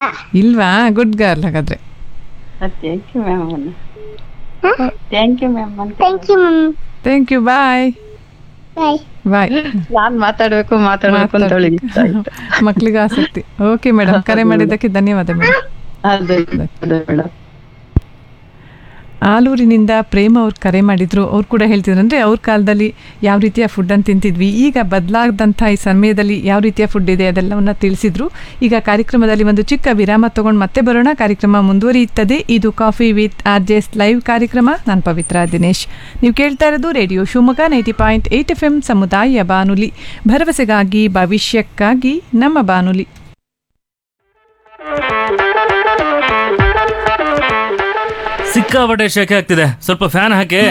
ಇಲ್ವಾ? Good girl ಹಾಗಾದ್ರೆ. Thank you ma'am. Thank you ma'am. Thank you ma'am. Thank you. ಬಾಯ್ ಬಾಯ್. ಬಾಯ್. ನಾನ್ ಮಾತಾಡ್ಬೇಕು ಅಂತ ಹೇಳಿ ಇಷ್ಟ ಆಯ್ತು. ಮಕ್ಳಿಗೆ ಆಸಕ್ತಿ. ಓಕೆ ಮೇಡಮ್, ಕರೆ ಮಾಡಿದ್ದಕ್ಕೆ ಧನ್ಯವಾದ ಮೇಡಮ್. ಅದೇ ಮೇಡಮ್. ಆಲೂರಿನಿಂದ ಪ್ರೇಮ ಅವ್ರು ಕರೆ ಮಾಡಿದ್ರು. ಅವ್ರು ಕೂಡ ಹೇಳ್ತಿದ್ರು ಅಂದರೆ ಅವ್ರ ಕಾಲದಲ್ಲಿ ಯಾವ ರೀತಿಯ ಫುಡ್ಡನ್ನು ತಿಂತಿದ್ವಿ, ಈಗ ಬದಲಾದಂಥ ಈ ಸಮಯದಲ್ಲಿ ಯಾವ ರೀತಿಯ ಫುಡ್ ಇದೆ ಅದೆಲ್ಲವನ್ನು ತಿಳಿಸಿದ್ರು. ಈಗ ಕಾರ್ಯಕ್ರಮದಲ್ಲಿ ಒಂದು ಚಿಕ್ಕ ವಿರಾಮ ತಗೊಂಡು ಮತ್ತೆ ಬರೋಣ. ಕಾರ್ಯಕ್ರಮ ಮುಂದುವರಿಯುತ್ತದೆ. ಇದು ಕಾಫಿ ವಿತ್ RJ's ಲೈವ್ ಕಾರ್ಯಕ್ರಮ. ನಾನು ಪವಿತ್ರ ದಿನೇಶ್. ನೀವು ಕೇಳ್ತಾ ಇರೋದು ರೇಡಿಯೋ ಶಿವಮೊಗ್ಗ 90.8 FM ಸಮುದಾಯ ಬಾನುಲಿ, ಭರವಸೆಗಾಗಿ ಭವಿಷ್ಯಕ್ಕಾಗಿ ನಮ್ಮ ಬಾನುಲಿ. ಸಿಕ್ಕಾಪಟ್ಟೆ ಶೆಕೆ ಆಗ್ತಿದೆ, ಸ್ವಲ್ಪ ಫ್ಯಾನ್ ಹಾಕಿ.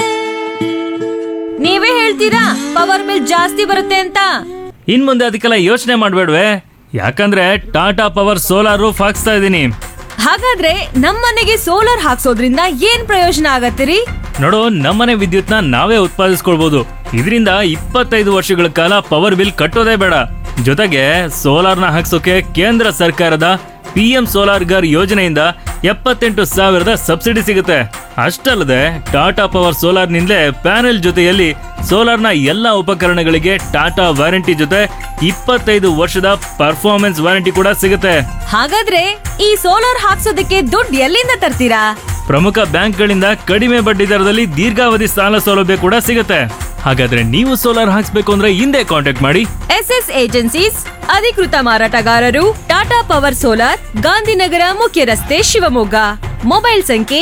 ನೀವೇ ಹೇಳ್ತೀರಾ ಪವರ್ ಬಿಲ್ ಜಾಸ್ತಿ ಬರುತ್ತೆ ಅಂತ? ಇನ್ ಮುಂದೆ ಅದಕ್ಕೆಲ್ಲ ಯೋಚನೆ ಮಾಡ್ಬೇಡ್ವೆ, ಯಾಕಂದ್ರೆ ಟಾಟಾ ಪವರ್ ಸೋಲಾರ್ ರೂಫ್ ಹಾಕ್ಸ್ತಾ ಇದ್ದೀನಿ. ಹಾಗಾದ್ರೆ ನಮ್ಮನೆಗೆ ಸೋಲಾರ್ ಹಾಕ್ಸೋದ್ರಿಂದ ಏನ್ ಪ್ರಯೋಜನ ಆಗತ್ತಿರಿ? ನೋಡು, ನಮ್ಮನೆ ವಿದ್ಯುತ್ನ ನಾವೇ ಉತ್ಪಾದಿಸ್ಕೊಳ್ಬಹುದು. ಇದರಿಂದ 25 ವರ್ಷಗಳ ಕಾಲ ಪವರ್ ಬಿಲ್ ಕಟ್ಟೋದೇ ಬೇಡ. ಜೊತೆಗೆ ಸೋಲಾರ್ನ ಹಾಕ್ಸೋಕೆ ಕೇಂದ್ರ ಸರ್ಕಾರದ PM ಸೋಲಾರ್ ಗರ್ ಯೋಜನೆಯಿಂದ 78,000 ಸಬ್ಸಿಡಿ ಸಿಗುತ್ತೆ. ಅಷ್ಟಲ್ಲದೆ ಟಾಟಾ ಪವರ್ ಸೋಲಾರ್ ನಿಂದಲೇ ಪ್ಯಾನೆಲ್ ಜೊತೆಯಲ್ಲಿ ಸೋಲಾರ್ನ ಎಲ್ಲಾ ಉಪಕರಣಗಳಿಗೆ ಟಾಟಾ ವಾರಂಟಿ ಜೊತೆ 25 ವರ್ಷದ ಪರ್ಫಾರ್ಮೆನ್ಸ್ ವಾರಂಟಿ ಕೂಡ ಸಿಗುತ್ತೆ. ಹಾಗಾದ್ರೆ ಈ ಸೋಲಾರ್ ಹಾಕ್ಸೋದಕ್ಕೆ ದುಡ್ಡು ಎಲ್ಲಿಂದ ತರ್ತೀರಾ? ಪ್ರಮುಖ ಬ್ಯಾಂಕ್ಗಳಿಂದ ಕಡಿಮೆ ಬಡ್ಡಿ ದರದಲ್ಲಿ ದೀರ್ಘಾವಧಿ ಸಾಲ ಸೌಲಭ್ಯ ಕೂಡ ಸಿಗುತ್ತೆ. ಹಾಗಾದ್ರೆ ನೀವು ಸೋಲಾರ್ ಹಾಕ್ಸ್ಬೇಕು ಅಂದ್ರೆ ಹಿಂದೆ ಕಾಂಟ್ಯಾಕ್ಟ್ ಮಾಡಿ. SS ಏಜೆನ್ಸೀಸ್ ಅಧಿಕೃತ ಮಾರಾಟಗಾರರು, ಟಾಟಾ ಪವರ್ ಸೋಲಾರ್, ಗಾಂಧಿನಗರ ಮುಖ್ಯ ರಸ್ತೆ, ಶಿವಮೊಗ್ಗ. ಮೊಬೈಲ್ ಸಂಖ್ಯೆ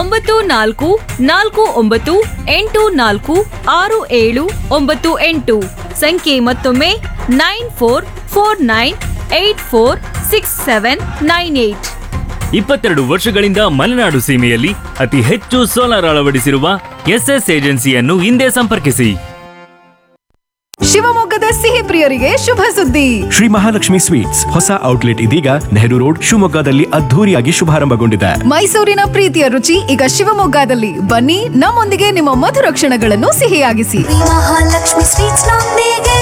9448466798. ಸಂಖ್ಯೆ ಮತ್ತೊಮ್ಮೆ 9449846798. 22 ವರ್ಷಗಳಿಂದ ಮಲೆನಾಡು ಸೀಮೆಯಲ್ಲಿ ಅತಿ ಹೆಚ್ಚು ಸೋಲಾರ್ ಅಳವಡಿಸಿರುವ SS ಏಜೆನ್ಸಿಯನ್ನು ಹಿಂದೆ ಸಂಪರ್ಕಿಸಿ. ಶಿವಮೊಗ್ಗದ ಸಿಹಿ ಪ್ರಿಯರಿಗೆ ಶುಭ ಸುದ್ದಿ. ಶ್ರೀ ಮಹಾಲಕ್ಷ್ಮಿ ಸ್ವೀಟ್ಸ್ ಹೊಸ ಔಟ್ಲೆಟ್ ಇದೀಗ ನೆಹರು ರೋಡ್ ಶಿವಮೊಗ್ಗದಲ್ಲಿ ಅದ್ಧೂರಿಯಾಗಿ ಶುಭಾರಂಭಗೊಂಡಿದೆ. ಮೈಸೂರಿನ ಪ್ರೀತಿಯ ರುಚಿ ಈಗ ಶಿವಮೊಗ್ಗದಲ್ಲಿ. ಬನ್ನಿ, ನಮ್ಮೊಂದಿಗೆ ನಿಮ್ಮ ಮಧುರ ಕ್ಷಣಗಳನ್ನು ಸಿಹಿಯಾಗಿಸಿ. ಮಹಾಲಕ್ಷ್ಮಿ ಸ್ವೀಟ್ಸ್ ನೊಂದಿಗೆ.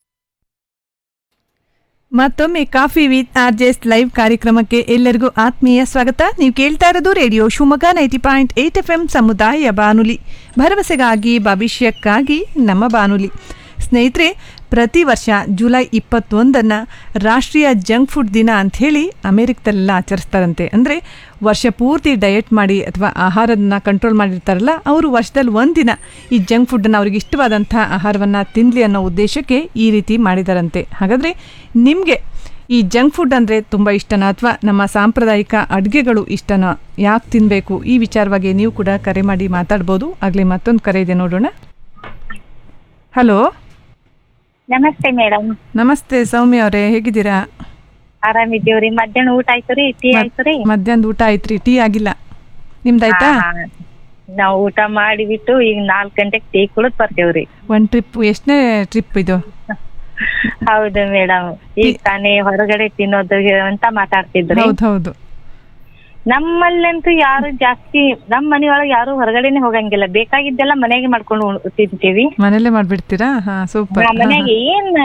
ಮತ್ತೊಮ್ಮೆ ಕಾಫಿ ವಿತ್ RJ's ಲೈವ್ ಕಾರ್ಯಕ್ರಮಕ್ಕೆ ಎಲ್ಲರಿಗೂ ಆತ್ಮೀಯ ಸ್ವಾಗತ. ನೀವು ಕೇಳ್ತಾ ಇರೋದು ರೇಡಿಯೋ ಶಿವಮೊಗ್ಗ 90.8 FM ಸಮುದಾಯ ಬಾನುಲಿ, ಭರವಸೆಗಾಗಿ ಭವಿಷ್ಯಕ್ಕಾಗಿ ನಮ್ಮ ಬಾನುಲಿ. ಸ್ನೇಹಿತರೆ, ಪ್ರತಿ ವರ್ಷ ಜುಲೈ 21 ರಾಷ್ಟ್ರೀಯ ಜಂಕ್ ಫುಡ್ ದಿನ ಅಂಥೇಳಿ ಅಮೇರಿಕದಲ್ಲೆಲ್ಲ ಆಚರಿಸ್ತಾರಂತೆ. ಅಂದರೆ ವರ್ಷ ಪೂರ್ತಿ ಡಯಟ್ ಮಾಡಿ ಅಥವಾ ಆಹಾರದನ್ನ ಕಂಟ್ರೋಲ್ ಮಾಡಿರ್ತಾರಲ್ಲ, ಅವರು ವರ್ಷದಲ್ಲಿ ಒಂದಿನ ಈ ಜಂಕ್ ಫುಡ್ಡನ್ನು ಅವ್ರಿಗೆ ಇಷ್ಟವಾದಂಥ ಆಹಾರವನ್ನು ತಿನ್ನಲಿ ಅನ್ನೋ ಉದ್ದೇಶಕ್ಕೆ ಈ ರೀತಿ ಮಾಡಿದಾರಂತೆ. ಹಾಗಾದರೆ ನಿಮಗೆ ಈ ಜಂಕ್ ಫುಡ್ ಅಂದರೆ ತುಂಬ ಇಷ್ಟನಾ ಅಥವಾ ನಮ್ಮ ಸಾಂಪ್ರದಾಯಿಕ ಅಡುಗೆಗಳು ಇಷ್ಟನಾ, ಯಾಕೆ ತಿನ್ನಬೇಕು, ಈ ವಿಚಾರವಾಗಿ ನೀವು ಕೂಡ ಕರೆ ಮಾಡಿ ಮಾತಾಡ್ಬೋದು. ಆಗಲೇ ಮತ್ತೊಂದು ಕರೆ ಇದೆ, ನೋಡೋಣ. ಹಲೋ, ನಮಸ್ತೆ ಮೇಡಮ್. ನಮಸ್ತೆ ಸೌಮ್ಯ ಅವರೇ, ಹೇಗಿದ್ದೀರಾ? ಆರಾಮಿದ್ದೀವ್ರಿ. ಮಧ್ಯಾಹ್ನ ಊಟ ಆಯ್ತು ರೀ? ಟೀ ಆಯ್ತು ರೀ? ಮಧ್ಯಾಹ್ನದ ಊಟ ಆಯ್ತ್ರಿ, ಟೀ ಆಗಿಲ್ಲ. ನಿಮ್ದಾಯ್ತಾ? ನಾವು ಊಟ ಮಾಡಿಬಿಟ್ಟು ಈಗ 4 ಗಂಟೆಗೆ ಟೀ ಕುಡಿದ್ ಬರ್ತೇವ್ರಿ. ಒಂದು ಟ್ರಿಪ್, ಎಷ್ಟನೇ ಟ್ರಿಪ್ ಇದು? ಹೌದು ಮೇಡಮ್, ಈಗ ತಾನೇ ಹೊರಗಡೆ ತಿನ್ನೋದು ಅಂತ ಮಾತಾಡ್ತಿದ್ರಿ. ಹೌದು. ನಮ್ಮಲ್ಲಂತೂ ಯಾರು ಜಾಸ್ತಿ, ನಮ್ಮ ಮನೆಯೊಳಗೆ ಯಾರು ಹೊರಗಡೆನೆ ಹೋಗಂಗಿಲ್ಲ. ಬೇಕಾಗಿದ್ದೆಲ್ಲ ಮನೆಗೆ ಮಾಡ್ಕೊಂಡು ತಿಂತೀವಿ. ಮನೇಲೆ ಮಾಡ್ಬಿಡ್ತೀರಾ? ಹಾ, ಸೂಪರ್. ಮನೆಗೆ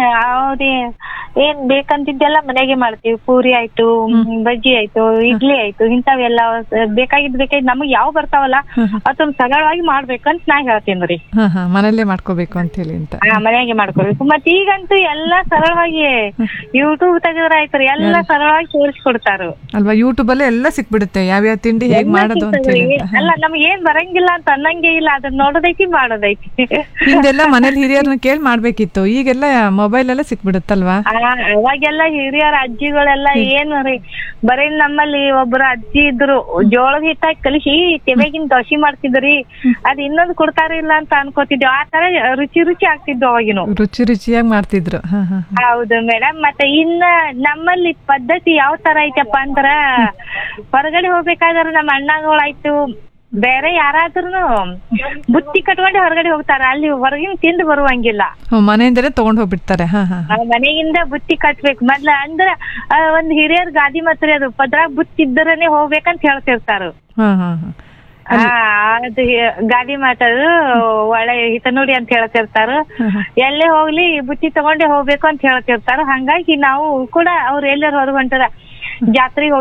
ಏನ್ ಬೇಕಂತಿದ್ದೆಲ್ಲ ಮನೆಗೆ ಮಾಡ್ತೀವಿ. ಪೂರಿ ಆಯ್ತು, ಬಜ್ಜಿ ಆಯ್ತು, ಇಡ್ಲಿ ಆಯ್ತು, ಇಂಥವೆಲ್ಲ ಬೇಕಾಗಿದ್ ನಮಗ್ ಯಾವ ಬರ್ತಾವಲ್ಲ ಅದೊಂದ್ ಸರಳವಾಗಿ ಮಾಡ್ಬೇಕಂತ ನಾ ಹೇಳ್ತೀನಿ. ಮನೇಲೆ ಮಾಡ್ಕೋಬೇಕು ಅಂತ ಹೇಳಿ ಅಂತ. ಮನೆಗೆ ಮಾಡ್ಕೋಬೇಕು. ಮತ್ ಈಗಂತೂ ಎಲ್ಲಾ ಸರಳವಾಗಿ ಯೂಟ್ಯೂಬ್ ತೆಗೆದ್ರ ಆಯ್ತು, ಎಲ್ಲಾ ಸರಳವಾಗಿ ತೋರಿಸ್ಕೊಡ್ತಾರ ಅಲ್ವಾ? ಯೂಟ್ಯೂಬ್ ಅಲ್ಲೇ ಎಲ್ಲ ಸಿಕ್ಬಿಡುತ್ತೆ, ಯಾವ್ಯಾವ ತಿಂಡಿ ಹೇಗ್ ಮಾಡೋದು ಅಂತ ಹೇಳಿ. ಅಲ್ಲ, ನಮ್ಗೆ ಏನ್ ಬರಂಗಿಲ್ಲ ಅಂತ ಅನ್ನಂಗೆ ಇಲ್ಲ, ಅದನ್ನ ನೋಡೋದೈತಿ ಮಾಡೋದೈತಿ. ಹಿಂದೆಲ್ಲ ಮನೇಲಿ ಹಿರಿಯರ್ನ ಕೇಳಿ ಮಾಡ್ಬೇಕಿತ್ತು, ಈಗೆಲ್ಲ ಮೊಬೈಲ್ ಎಲ್ಲ ಸಿಕ್ಬಿಡುತ್ತಲ್ವಾ? ಅವಾಗೆಲ್ಲ ಹಿರಿಯರ ಅಜ್ಜಿಗಳೆಲ್ಲ ಏನು ರೀ, ಬರೀ ನಮ್ಮಲ್ಲಿ ಒಬ್ರು ಅಜ್ಜಿ ಇದ್ರು, ಜೋಳದ ಹಿಟ್ಟಾಗಿ ಕಲಿಸಿ ತೆವೆಗಿನ ದೋಸೆ ಮಾಡ್ತಿದ್ರಿ. ಅದ್ ಇನ್ನೊಂದು ಕೊಡ್ತಾರಿಲ್ಲ ಅಂತ ಅನ್ಕೋತಿದ್ವಿ. ಆ ತರ ರುಚಿ ಆಗ್ತಿದ್ವು ಅವಾಗಿನ. ರುಚಿಯಾಗಿ ಮಾಡ್ತಿದ್ರು. ಹೌದು ಮೇಡಮ್. ಮತ್ತೆ ಇನ್ನ ನಮ್ಮಲ್ಲಿ ಪದ್ಧತಿ ಯಾವ ತರ ಐತಪ್ಪ ಅಂದ್ರ, ಹೊರಗಡೆ ಹೋಗ್ಬೇಕಾದ್ರೆ ನಮ್ಮ ಅಣ್ಣಗಳಾಯ್ತು ಬೇರೆ ಯಾರಾದ್ರೂ ಬುತ್ತಿ ಕಟ್ಕೊಂಡೆ ಹೊರಗಡೆ ಹೋಗ್ತಾರ. ಅಲ್ಲಿ ಹೊರಗಿನ ತಿಂದು ಬರುವಂಗಿಲ್ಲ, ಮನೆಯಿಂದಲೇ ತಗೊಂಡ್ ಹೋಗ್ಬಿಡ್ತಾರೆ. ಮನೆಯಿಂದ ಬುತ್ತಿ ಕಟ್ಬೇಕು ಮೊದ್ಲ. ಅಂದ್ರ ಒಂದ್ ಹಿರಿಯರ್ ಗಾದಿ ಮಾತ್ರ ಅದು ಪದ್ರಾಗ ಬುತ್ತಿ ಇದ್ದರನೆ ಹೋಗ್ಬೇಕಂತ ಹೇಳ್ತಿರ್ತಾರ. ಅದು ಗಾದಿ ಮಾತದು ಒಳ್ಳೆ ಹಿತ ನೋಡಿ ಅಂತ ಹೇಳ್ತಿರ್ತಾರ. ಎಲ್ಲೇ ಹೋಗ್ಲಿ ಬುತ್ತಿ ತಗೊಂಡೆ ಹೋಗ್ಬೇಕು ಅಂತ ಹೇಳ್ತಿರ್ತಾರ. ಹಂಗಾಗಿ ನಾವು ಕೂಡ ಅವ್ರು ಎಲ್ಲಾರು ಹೊರಗ್ ಹೊಂಟಾರ ಜಾತ್ರೆಗೆ